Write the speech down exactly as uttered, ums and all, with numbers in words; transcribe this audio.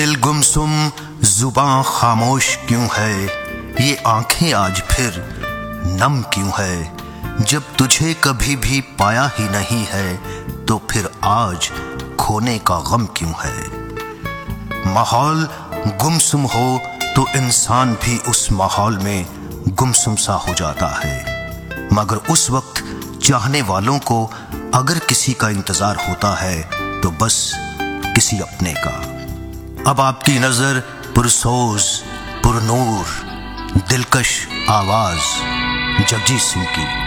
दिल गुमसुम जुबां खामोश क्यों है, ये आंखें आज फिर नम क्यों है। जब तुझे कभी भी पाया ही नहीं है तो फिर आज खोने का गम क्यों है। माहौल गुमसुम हो तो इंसान भी उस माहौल में गुमसुम सा हो जाता है, मगर उस वक्त चाहने वालों को अगर किसी का इंतजार होता है तो बस किसी अपने का। अब आपकी नजर पुरसोज पुरनूर दिलकश आवाज जगजीत सिंह की।